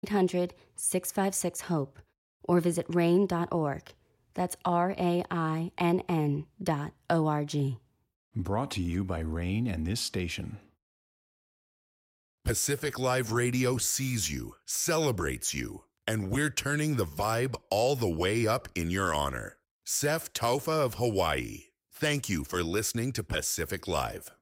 1-800-656-HOPE or visit RAINN.org. That's RAINN.org. Brought to you by Rain and this station. Pacific Live Radio sees you, celebrates you, and we're turning the vibe all the way up in your honor. Sef Taufa of Hawaii, thank you for listening to Pacific Live.